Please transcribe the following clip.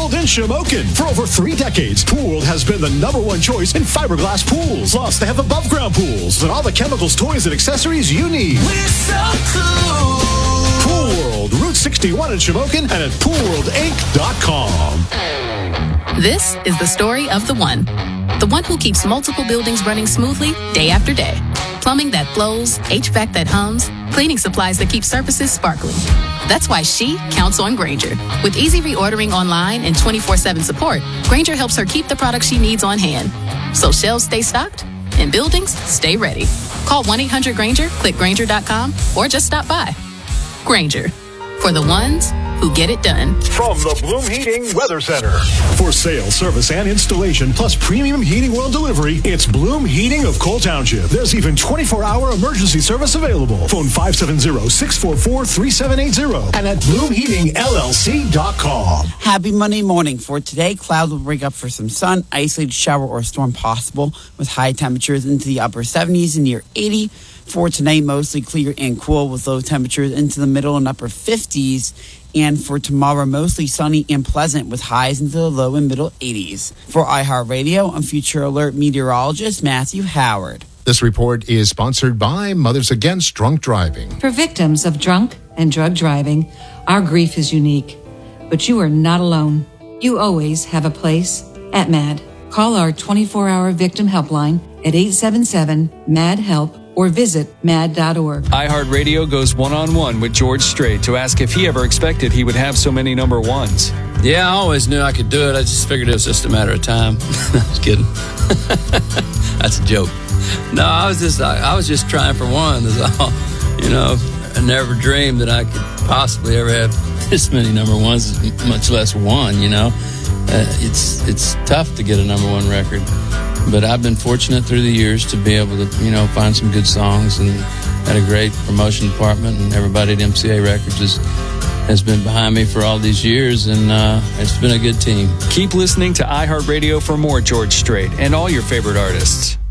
World in Shamokin. For over 3 decades, Pool World has been the #1 choice in fiberglass pools. Plus, they have above-ground pools and all the chemicals, toys, and accessories you need. We're so cool. Pool World, Route 61 in Shamokin and at poolworldinc.com. This is the story of the one who keeps multiple buildings running smoothly day after day. Plumbing that flows, HVAC that hums, cleaning supplies that keep surfaces sparkling. That's why she counts on Grainger. With easy reordering online and 24/7 support, Grainger helps her keep the products she needs on hand. So shelves stay stocked and buildings stay ready. Call 1-800-GRAINGER, click Grainger.com, or just stop by. Grainger, for the ones who get it done. From the Bloom Heating Weather Center. For sale, service, and installation, plus premium heating world delivery, it's Bloom Heating of Cole Township. There's even 24-hour emergency service available. Phone 570-644-3780 and at bloomheatingllc.com. Happy Monday morning. For today, clouds will break up for some sun, isolated shower or storm possible with high temperatures into the upper 70s and near 80. For tonight, mostly clear and cool with low temperatures into the middle and upper 50s. And for tomorrow, mostly sunny and pleasant with highs into the low and middle 80s. For iHeartRadio, I'm Future Alert meteorologist Matthew Howard. This report is sponsored by Mothers Against Drunk Driving. For victims of drunk and drug driving, our grief is unique. But you are not alone. You always have a place at MAD. Call our 24-hour victim helpline at 877-MAD-HELP or visit mad.org. iHeartRadio goes one-on-one with George Strait to ask if he ever expected he would have so many number ones. Yeah, I always knew I could do it. I just figured it was just a matter of time. Just kidding. That's a joke. No, I was just trying for one. That's all. You know, I never dreamed that I could possibly ever have this many number ones, much less one, you know. It's tough to get a number one record. But I've been fortunate through the years to be able to, you know, find some good songs and had a great promotion department, and everybody at MCA Records has been behind me for all these years, and it's been a good team. Keep listening to iHeartRadio for more George Strait and all your favorite artists.